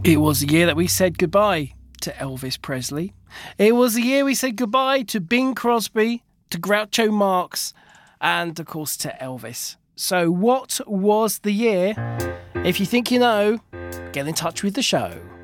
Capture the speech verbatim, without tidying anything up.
It was the year that we said goodbye to Elvis Presley. It was the year we said goodbye to Bing Crosby, to Groucho Marx, and of course to Elvis. So what was the year? If you think you know, get in touch with the show.